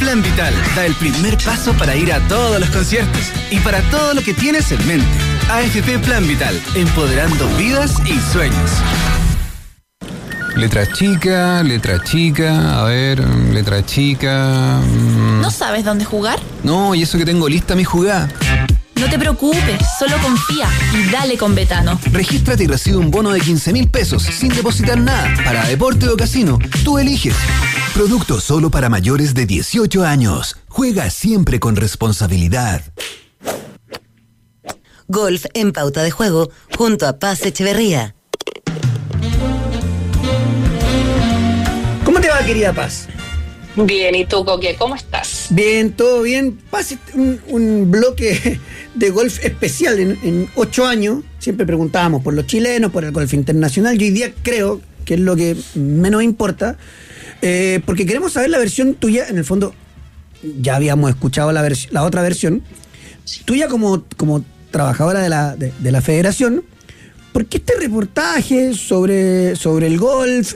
Plan Vital da el primer paso para ir a todos los conciertos y para todo lo que tienes en mente. AFP Plan Vital, empoderando vidas y sueños. Letra chica, a ver, letra chica... ¿No sabes dónde jugar? No, y eso que tengo lista mi jugada. No te preocupes, solo confía y dale con Betano. Regístrate y recibe un bono de 15.000 pesos sin depositar nada para deporte o casino. Tú eliges. Producto solo para mayores de 18 años. Juega siempre con responsabilidad. Golf en Pauta de Juego junto a Paz Echeverría. ¿Cómo te va, querida Paz? Bien, ¿y tú, Coque? ¿Cómo estás? Bien, todo bien. Paz, un bloque de golf especial en 8 años. Siempre preguntábamos por los chilenos, por el golf internacional. Yo hoy día creo que es lo que menos importa, porque queremos saber la versión tuya. En el fondo, ya habíamos escuchado la otra versión. Tuya como trabajadora de la federación. ¿Por qué este reportaje sobre el golf,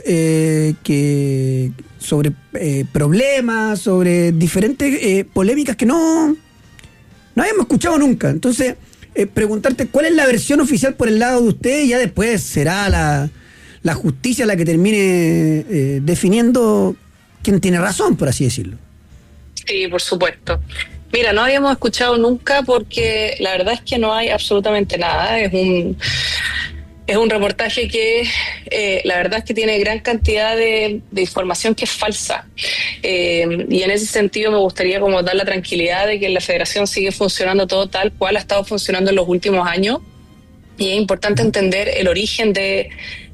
sobre problemas, sobre diferentes polémicas que no habíamos escuchado nunca? Entonces, preguntarte cuál es la versión oficial por el lado de usted, y ya después será la justicia la que termine definiendo quién tiene razón, por así decirlo. Sí, por supuesto. Mira, no habíamos escuchado nunca porque la verdad es que no hay absolutamente nada. Es un reportaje que la verdad es que tiene gran cantidad de información que es falsa. Y en ese sentido me gustaría como dar la tranquilidad de que la federación sigue funcionando todo tal cual ha estado funcionando en los últimos años. Y es importante entender el origen de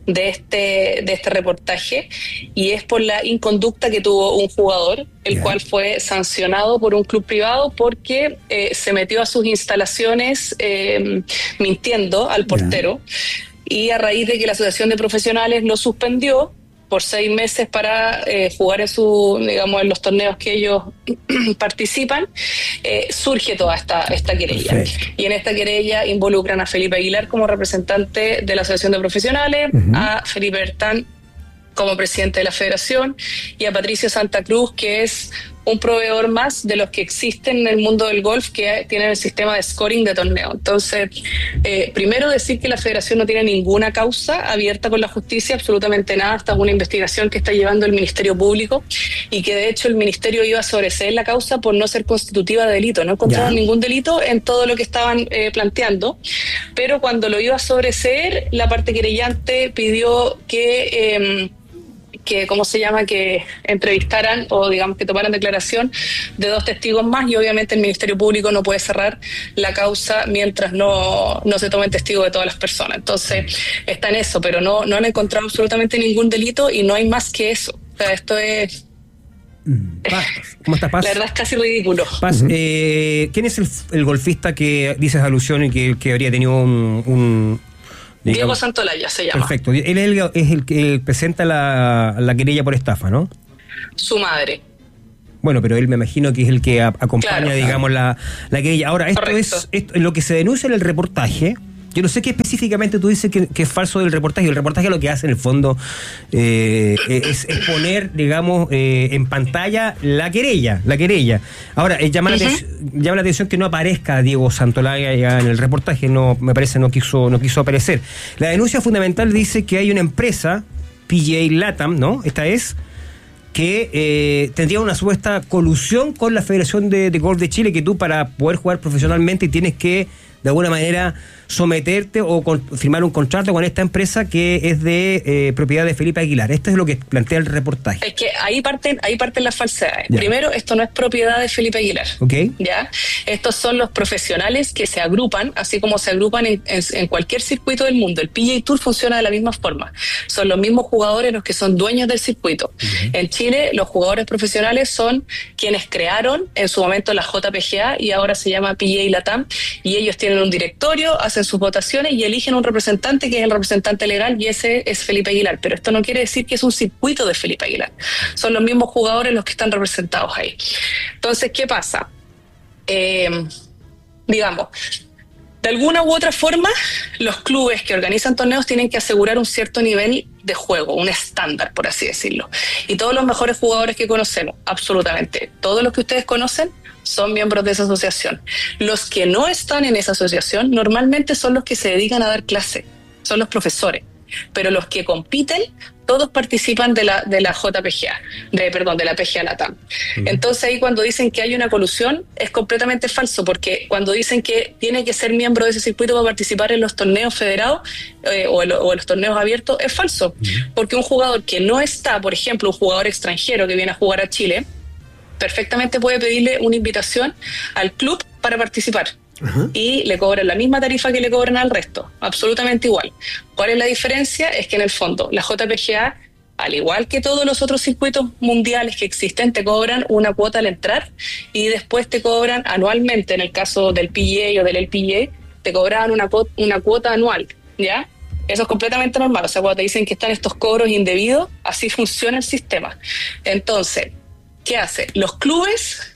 este reportaje, y es por la inconducta que tuvo un jugador, el cual fue sancionado por un club privado porque se metió a sus instalaciones mintiendo al portero, y a raíz de que la Asociación de Profesionales lo suspendió por 6 meses para jugar en los torneos que ellos participan, surge toda esta querella. Perfecto. Y en esta querella involucran a Felipe Aguilar como representante de la Asociación de Profesionales, a Felipe Bertán como presidente de la federación, y a Patricio Santa Cruz, que es un proveedor más de los que existen en el mundo del golf, que tienen el sistema de scoring de torneo. Entonces, primero decir que la federación no tiene ninguna causa abierta con la justicia, absolutamente nada. Esta es una investigación que está llevando el Ministerio Público, y que de hecho el Ministerio iba a sobreseer la causa por no ser constitutiva de delito. No encontraron ningún delito en todo lo que estaban planteando, pero cuando lo iba a sobreseer, la parte querellante pidió que entrevistaran, o digamos que tomaran declaración de 2 testigos más, y obviamente el Ministerio Público no puede cerrar la causa mientras no se tomen testigos de todas las personas. Entonces está en eso, pero no han encontrado absolutamente ningún delito, y no hay más que eso. O sea, esto es... Paz, ¿cómo estás, Paz? La verdad es casi ridículo. Paz, ¿quién es el golfista que dices alusión y que habría tenido un Diego Santolaya se llama. Perfecto. Él es el que presenta la querella por estafa, ¿no? Su madre. Bueno, pero él me imagino que es el que acompaña, digamos, la querella. Ahora, esto es lo que se denuncia en el reportaje. Yo no sé qué específicamente tú dices que es falso del reportaje. El reportaje lo que hace en el fondo es poner, digamos, en pantalla la querella. Ahora, llama la atención que no aparezca Diego Santolaya en el reportaje. No, me parece, no quiso aparecer. La denuncia fundamental dice que hay una empresa, PGA Latam, ¿no? Esta es, que tendría una supuesta colusión con la Federación de Golf de Chile, que tú, para poder jugar profesionalmente, tienes que de alguna manera someterte o firmar un contrato con esta empresa que es de propiedad de Felipe Aguilar. Esto es lo que plantea el reportaje. Es que ahí parten las falsedades. Primero, esto no es propiedad de Felipe Aguilar. Okay. ¿Ya? Estos son los profesionales que se agrupan, así como se agrupan en cualquier circuito del mundo. El PGA Tour funciona de la misma forma. Son los mismos jugadores los que son dueños del circuito. En Chile, los jugadores profesionales son quienes crearon en su momento la JPGA, y ahora se llama PGA Latam, y ellos tienen un directorio, hacen sus votaciones y eligen un representante, que es el representante legal, y ese es Felipe Aguilar. Pero esto no quiere decir que es un circuito de Felipe Aguilar. Son los mismos jugadores los que están representados ahí. Entonces, ¿qué pasa? Digamos, De alguna u otra forma, los clubes que organizan torneos tienen que asegurar un cierto nivel de juego, un estándar, por así decirlo. Y todos los mejores jugadores que conocemos, absolutamente, todos los que ustedes conocen, son miembros de esa asociación. Los que no están en esa asociación normalmente son los que se dedican a dar clase, son los profesores. Pero los que compiten, todos participan de la JPGA, de la PGA Latam. Entonces ahí cuando dicen que hay una colusión, es completamente falso, porque cuando dicen que tiene que ser miembro de ese circuito para participar en los torneos federados o en los torneos abiertos, es falso. Porque un jugador que no está, por ejemplo, un jugador extranjero que viene a jugar a Chile, perfectamente puede pedirle una invitación al club para participar. Y le cobran la misma tarifa que le cobran al resto, absolutamente igual. ¿Cuál es la diferencia? Es que en el fondo la JPGA, al igual que todos los otros circuitos mundiales que existen, te cobran una cuota al entrar y después te cobran anualmente. En el caso del PGA o del LPGA, te cobran una cuota anual, ¿ya? Eso es completamente normal. O sea, cuando te dicen que están estos cobros indebidos, así funciona el sistema. Entonces, ¿qué hace? Los clubes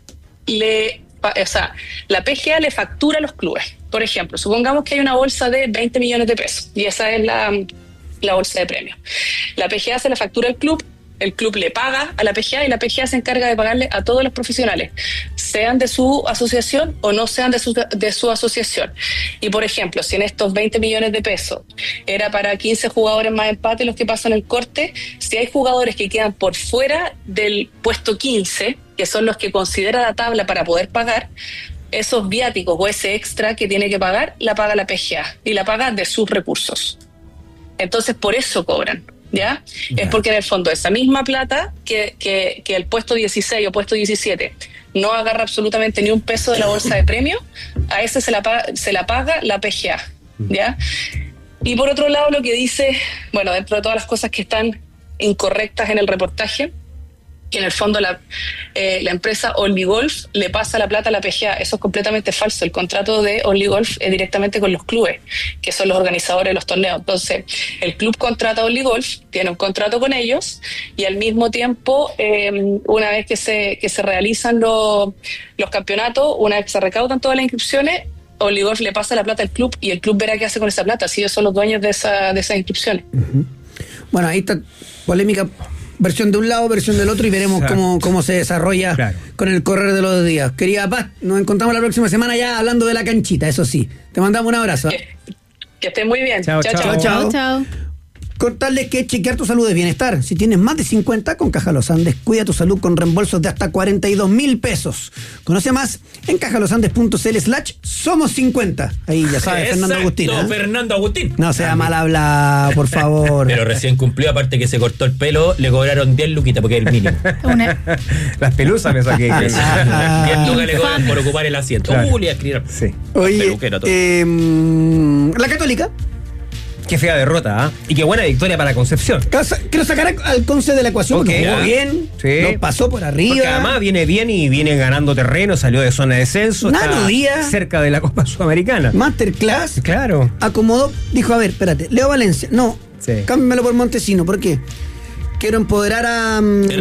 la PGA le factura a los clubes. Por ejemplo, supongamos que hay una bolsa de 20 millones de pesos y esa es la bolsa de premios. La PGA se la factura al club, el club le paga a la PGA y la PGA se encarga de pagarle a todos los profesionales, sean de su asociación o no sean de su asociación. Y por ejemplo, si en estos 20 millones de pesos era para 15 jugadores más empate los que pasan el corte, si hay jugadores que quedan por fuera del puesto 15, que son los que considera la tabla para poder pagar, esos viáticos o ese extra que tiene que pagar, la paga la PGA y la paga de sus recursos. Entonces, por eso cobran, ¿ya? Es porque en el fondo esa misma plata que el puesto 16 o puesto 17 no agarra absolutamente ni un peso de la bolsa de premio, a ese se la paga la PGA, ¿ya? Y por otro lado, lo que dice, bueno, dentro de todas las cosas que están incorrectas en el reportaje, que en el fondo la empresa Only Golf le pasa la plata a la PGA. Eso es completamente falso. El contrato de Only Golf es directamente con los clubes, que son los organizadores de los torneos. Entonces, el club contrata a Only Golf, tiene un contrato con ellos, y al mismo tiempo, una vez que se realizan los campeonatos, una vez que se recaudan todas las inscripciones, Only Golf le pasa la plata al club y el club verá qué hace con esa plata. Así ellos son los dueños de esas inscripciones. Bueno, ahí está polémica. Versión de un lado, versión del otro, y veremos cómo se desarrolla con el correr de los días. Querida Paz, nos encontramos la próxima semana ya hablando de la canchita, eso sí. Te mandamos un abrazo. Que estén muy bien. Chao. Contarles que chequear tu salud es bienestar. Si tienes más de 50, con Caja Los Andes, cuida tu salud con reembolsos de hasta 42.000 pesos. Conoce más en cajalosandes.cl/somos 50. Ahí ya sabes, Fernando Agustín. Fernando Agustín. No sea mal hablado, por favor. Pero recién cumplió, aparte que se cortó el pelo, le cobraron 10 luquitas porque es el mínimo. Las pelusas me saqué. 10 lucas le cobran por ocupar el asiento. Claro. Le escribieron. Sí. Oye, la Católica. Qué fea derrota, ¿eh? Y qué buena victoria para Concepción. Quiero sacar al Conce de la ecuación porque jugó bien, lo pasó por arriba. Porque además viene bien y viene ganando terreno, salió de zona de descenso. Nano Díaz, cerca de la Copa Sudamericana. Masterclass. Claro. Acomodó, dijo, a ver, espérate, Leo Valencia. No, cámbiamelo por Montesino. ¿Por qué? Quiero empoderar a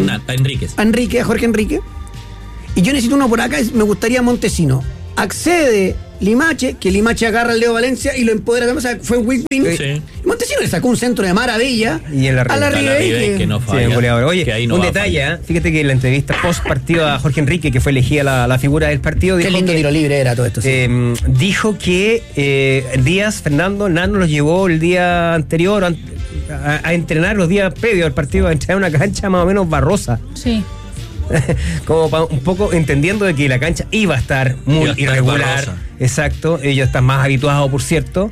Jorge Enríquez. Y yo necesito uno por acá, me gustaría Montesino. Accede Limache, que Limache agarra al Leo Valencia y lo empodera también. O sea, fue un win-win. Sí. Montesino le sacó un centro de maravilla y a la Ribey que no falla. Sí, oye, no un detalle, fíjate que en la entrevista post partido a Jorge Enrique, que fue elegida la figura del partido, qué lindo tiro libre era todo esto. Sí. Dijo que Fernando Nano los llevó el día anterior a entrenar, los días previos al partido, a entrenar una cancha más o menos barrosa. Sí. Como un poco entendiendo de que la cancha iba a estar muy irregular. Exacto, ellos están más habituados, por cierto.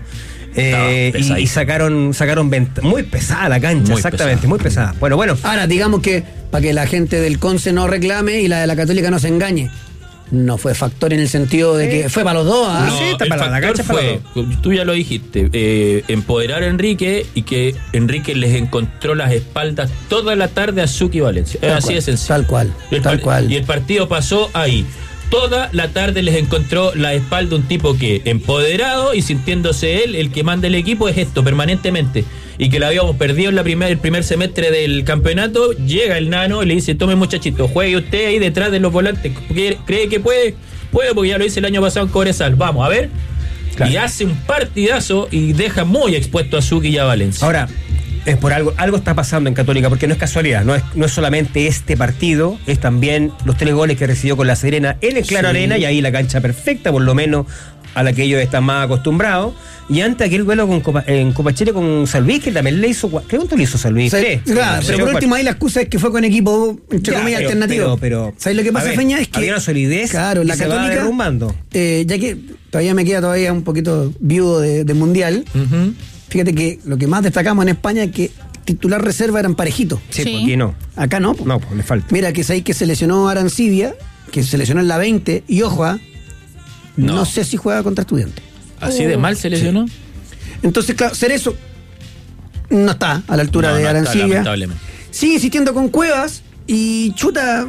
Y sacaron muy pesada la cancha, exactamente, muy pesada. Bueno. Ahora, digamos que para que la gente del Conce no reclame y la de la Católica no se engañe, no fue factor en el sentido de que fue para los dos. No, sí, el para la cancha fue, tú ya lo dijiste, empoderar a Enrique y que Enrique les encontró las espaldas toda la tarde a Suki Valencia. Es así de sencillo. Tal cual. Y el partido pasó ahí. Toda la tarde les encontró la espalda un tipo que, empoderado y sintiéndose él, el que manda el equipo, es esto permanentemente. Y que la habíamos perdido en el primer semestre del campeonato. Llega el Nano y le dice: tome, muchachito, juegue usted ahí detrás de los volantes. ¿Cree que puede? Puede, porque ya lo hice el año pasado en Cobresal. Vamos, a ver. Y hace un partidazo y deja muy expuesto a Suki y a Valencia. Ahora, es por algo está pasando en Católica, porque no es casualidad, no es solamente este partido, es también los 3 goles que recibió con La Serena en el Claro Arena, y ahí la cancha perfecta, por lo menos a la que ellos están más acostumbrados. Y antes aquel duelo en Copa Chile con Salvis, que también le hizo, ¿qué punto le hizo Salvis? Claro, pero por último ahí la excusa es que fue con equipo entre comillas alternativo. Pero ¿sabes lo que pasa, Feña? Es que había una solidez, claro, la se Católica, va derrumbando. Ya que todavía me queda un poquito viudo de Mundial, fíjate que lo que más destacamos en España es que titular reserva eran parejitos. Sí, porque aquí no. Acá no. No, pues le falta. Mira, que es ahí que se lesionó Arancibia, que se lesionó en la 20, y ojo, no sé si juega contra Estudiantes. ¿Así de mal se lesionó? Sí. Entonces, claro, Cerezo no está a la altura de Arancibia. Lamentablemente. Sigue insistiendo con Cuevas y chuta,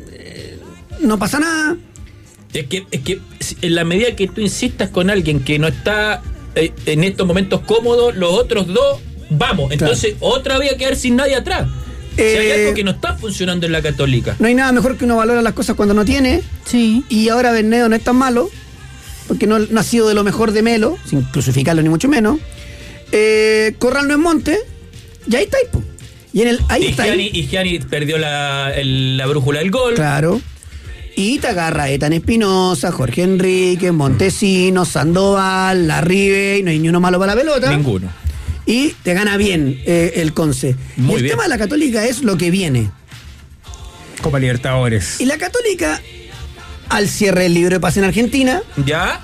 no pasa nada. Es que en la medida que tú insistas con alguien que no está en estos momentos cómodo, los otros dos, vamos. Entonces, otra vez a quedar sin nadie atrás. Si hay algo que no está funcionando en la Católica. No hay nada mejor que uno valora las cosas cuando no tiene. Sí. Y ahora Bernedo no es tan malo, porque no ha sido de lo mejor de Melo, sin crucificarlo ni mucho menos. Corral no es Monte, y ahí está. Y Gianni perdió la brújula del gol. Claro. Y te agarra Ethan Espinosa, Jorge Enrique, Montesinos, Sandoval, Larribe, y no hay ni uno malo para la pelota. Ninguno. Y te gana bien el Conce. Muy y el bien. tema de la Católica es lo que viene. Copa Libertadores. Y la Católica, al cierre del libro de pase en Argentina, ¿Ya?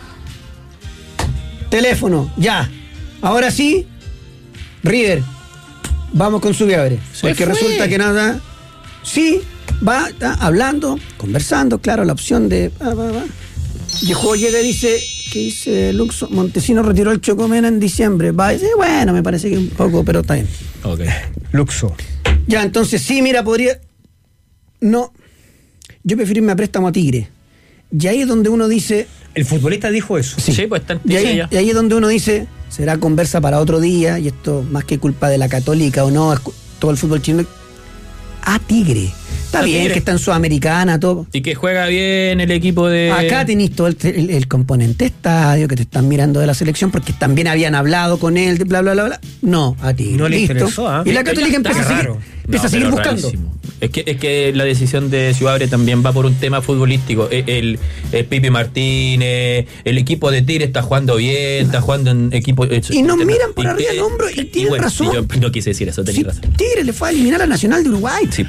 teléfono, ya. Ahora sí, River, vamos con Subiabre. Porque resulta que nada. Sí, está hablando, conversando, claro, la opción de. Y el juego llega y dice. Que dice Luxo, Montesinos retiró el Chocomena en diciembre. Va a decir, bueno, me parece que un poco, pero está bien. Ok. Luxo. Ya, entonces sí, mira, podría. No. Yo prefiero irme a préstamo a Tigre. Y ahí es donde uno dice. El futbolista dijo eso. Sí, pues está en Y ahí, ya. y ahí es donde uno dice, será conversa para otro día, y esto más que culpa de la Católica o no, es todo el fútbol chino. A Tigre. Está bien Tigre. que está en Sudamericana, todo. Y que juega bien el equipo de... Acá tenés todo el componente estadio que te están mirando de la selección porque también habían hablado con él, bla, bla, bla, bla. No, a Tigre. No le Listo. interesó, ¿ah? Y la Católica empieza a seguir, raro. empieza a seguir pero buscando. rarísimo. Es que la decisión de Ciudadre también va por un tema futbolístico. El Pipi Martínez, el equipo de Tigre está jugando bien, está jugando en equipo... Y nos miran por arriba del hombro y tienen bueno, razón. Yo no quise decir eso, tenés Sí, razón. Tigre le fue a eliminar a Nacional de Uruguay. Sí.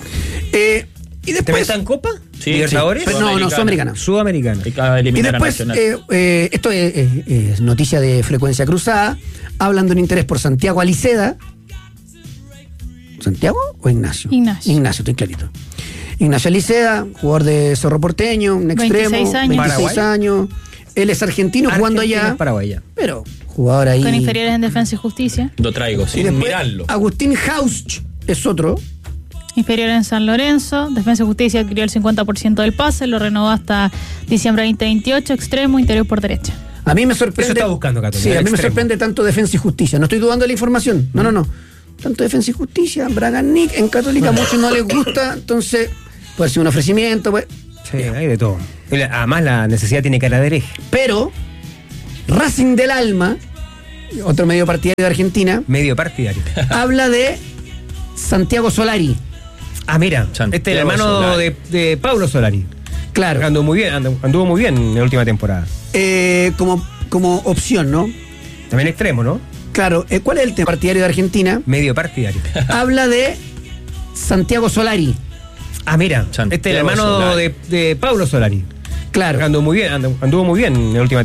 Y ¿Te después. metan Copa? Sí, ¿Libertadores? sí. No, Sudamericana. Sudamericana. Acaba de Y eliminar a después, Nacional. esto es noticia de Frecuencia Cruzada, hablan de un interés por Santiago Aliceda. ¿Santiago o Ignacio? Ignacio, estoy clarito. Ignacio Aliceda, jugador de Cerro Porteño, un 26 extremo, años. 26 años. Él es argentino jugando allá, Paraguaya. pero jugador ahí. Con inferiores en Defensa y Justicia. Lo traigo, Y sin después, mirarlo. Agustín Hausch es otro. Inferior en San Lorenzo. Defensa y Justicia adquirió el 50% del pase, lo renovó hasta diciembre 2028. Extremo, interior por derecha. A mí me sorprende. Eso está buscando Católica, Sí, a mí me extremo. sorprende tanto Defensa y Justicia. No estoy dudando de la información. No. Tanto Defensa y Justicia, Braganic, en Católica a muchos no les gusta, entonces puede ser un ofrecimiento, pues. Sí, hay de todo. Además, la necesidad tiene cara de hereje. Pero Racing del Alma, otro medio partidario de Argentina, Medio partidario. habla de Santiago Solari. Ah, mira, Santiago este es el hermano Solari. de Pablo Solari. Claro. Anduvo muy bien en la última temporada. Como opción, ¿no? También extremo, ¿no? Claro, ¿cuál es el tema partidario de Argentina? Medio partidario. Habla de Santiago Solari. Ah, mira, Santiago este es el hermano Solari. de Pablo Solari. Claro. Anduvo muy bien en la última